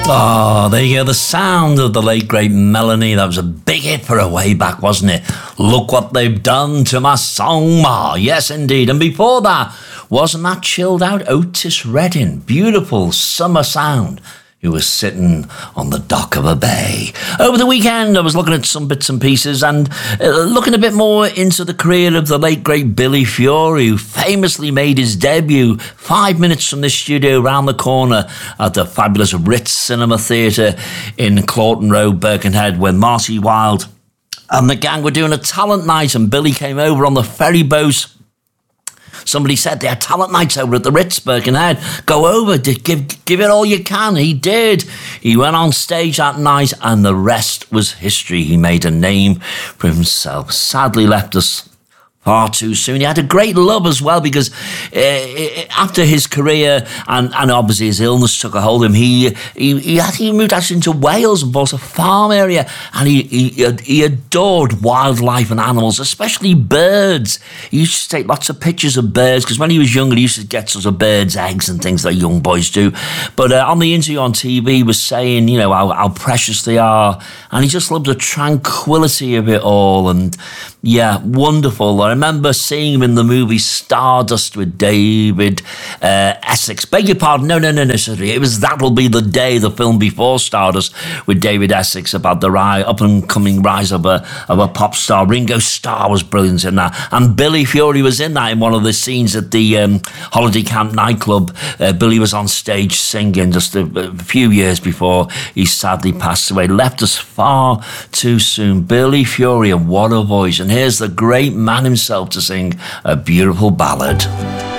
Oh, there you go, the sound of the late, great Melanie. That was a big hit for her way back, wasn't it? Look what they've done to my song, Ma. Yes, indeed. And before that, wasn't that chilled out Otis Redding? Beautiful summer sound. Who was sitting on the dock of a bay. Over the weekend, I was looking at some bits and pieces and looking a bit more into the career of the late, great Billy Fury, who famously made his debut 5 minutes from this studio round the corner at the fabulous Ritz Cinema Theatre in Clawton Road, Birkenhead, when Marty Wilde and the gang were doing a talent night, and Billy came over on the ferry boat. Somebody said they had talent nights over at the Ritz, Birkenhead. Go over, give it all you can. He did. He went on stage that night and the rest was history. He made a name for himself. Sadly left us far too soon. He had a great love as well, because after his career and obviously his illness took a hold of him, he moved actually into Wales and bought a farm area, and he adored wildlife and animals, especially birds. He used to take lots of pictures of birds, because when he was younger he used to get sort of birds' eggs and things that young boys do. But on the interview on TV he was saying, you know, how precious they are, and he just loved the tranquility of it all. And yeah, wonderful. I remember seeing him in the movie Stardust with David Essex. Beg your pardon, no, sorry. It was That'll Be the Day, the film before Stardust, with David Essex, about the up-and-coming rise of a pop star. Ringo Starr was brilliant in that. And Billy Fury was in that, in one of the scenes at the Holiday Camp nightclub. Billy was on stage singing just a few years before he sadly passed away. Left us far too soon. Billy Fury, and what a voice. And here's the great man himself to sing a beautiful ballad.